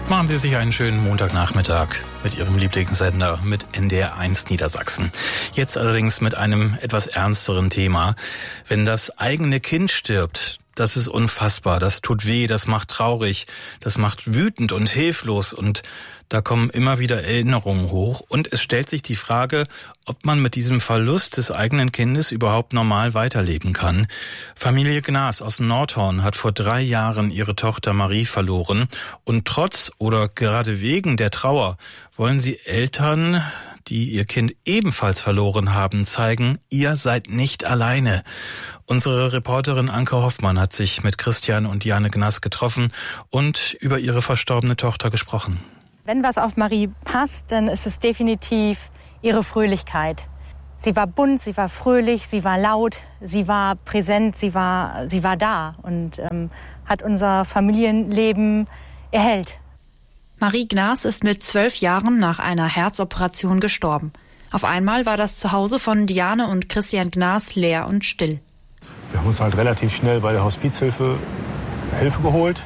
Machen Sie sich einen schönen Montagnachmittag mit Ihrem Lieblingssender mit NDR1 Niedersachsen. Jetzt allerdings mit einem etwas ernsteren Thema. Wenn das eigene Kind stirbt, das ist unfassbar, das tut weh, das macht traurig, das macht wütend und hilflos und da kommen immer wieder Erinnerungen hoch und es stellt sich die Frage, ob man mit diesem Verlust des eigenen Kindes überhaupt normal weiterleben kann. Familie Gnas aus Nordhorn hat vor 3 Jahren ihre Tochter Marie verloren und trotz oder gerade wegen der Trauer wollen sie Eltern, die ihr Kind ebenfalls verloren haben, zeigen, ihr seid nicht alleine. Unsere Reporterin Anke Hoffmann hat sich mit Christian und Diane Gnas getroffen und über ihre verstorbene Tochter gesprochen. Wenn was auf Marie passt, dann ist es definitiv ihre Fröhlichkeit. Sie war bunt, sie war fröhlich, sie war laut, sie war präsent, sie war da und hat unser Familienleben erhellt. Marie Gnas ist mit 12 Jahren nach einer Herzoperation gestorben. Auf einmal war das Zuhause von Diane und Christian Gnas leer und still. Wir haben uns halt relativ schnell bei der Hospizhilfe Hilfe geholt.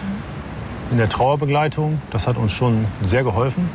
In der Trauerbegleitung, das hat uns schon sehr geholfen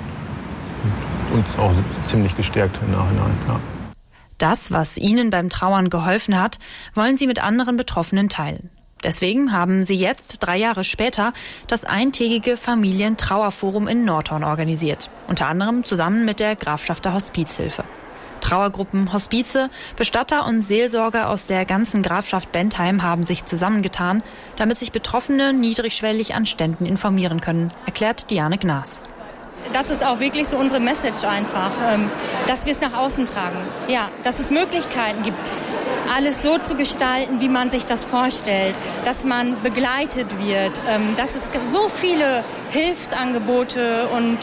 und uns auch ziemlich gestärkt im Nachhinein. Ja. Das, was ihnen beim Trauern geholfen hat, wollen sie mit anderen Betroffenen teilen. Deswegen haben sie jetzt, 3 Jahre später, das eintägige Familientrauerforum in Nordhorn organisiert. Unter anderem zusammen mit der Grafschafter Hospizhilfe. Trauergruppen, Hospize, Bestatter und Seelsorger aus der ganzen Grafschaft Bentheim haben sich zusammengetan, damit sich Betroffene niedrigschwellig an Ständen informieren können, erklärt Diane Gnas. Das ist auch wirklich so unsere Message einfach, dass wir es nach außen tragen. Ja, dass es Möglichkeiten gibt, alles so zu gestalten, wie man sich das vorstellt, dass man begleitet wird, dass es so viele Hilfsangebote und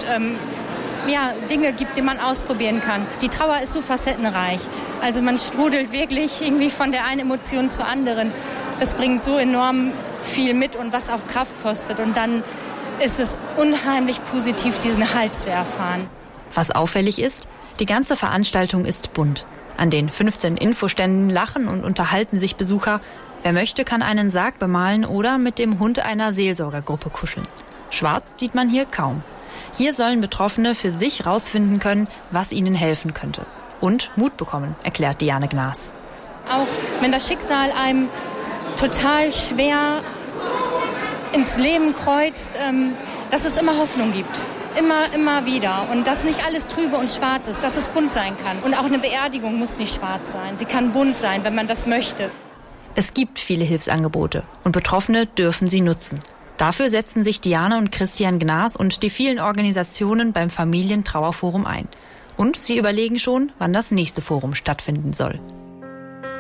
Dinge gibt, die man ausprobieren kann. Die Trauer ist so facettenreich. Also man strudelt wirklich irgendwie von der einen Emotion zur anderen. Das bringt so enorm viel mit und was auch Kraft kostet. Und dann ist es unheimlich positiv, diesen Halt zu erfahren. Was auffällig ist, die ganze Veranstaltung ist bunt. An den 15 Infoständen lachen und unterhalten sich Besucher. Wer möchte, kann einen Sarg bemalen oder mit dem Hund einer Seelsorgergruppe kuscheln. Schwarz sieht man hier kaum. Hier sollen Betroffene für sich rausfinden können, was ihnen helfen könnte. Und Mut bekommen, erklärt Diane Gnas. Auch wenn das Schicksal einem total schwer ins Leben kreuzt, dass es immer Hoffnung gibt. Immer wieder. Und dass nicht alles trübe und schwarz ist, dass es bunt sein kann. Und auch eine Beerdigung muss nicht schwarz sein. Sie kann bunt sein, wenn man das möchte. Es gibt viele Hilfsangebote und Betroffene dürfen sie nutzen. Dafür setzen sich Diane und Christian Gnas und die vielen Organisationen beim Familientrauerforum ein. Und sie überlegen schon, wann das nächste Forum stattfinden soll.